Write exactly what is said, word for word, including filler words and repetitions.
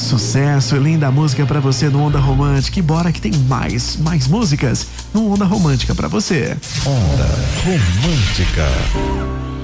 Sucesso, linda música pra você no Onda Romântica. E bora que tem mais, mais músicas no Onda Romântica pra você. Onda Romântica.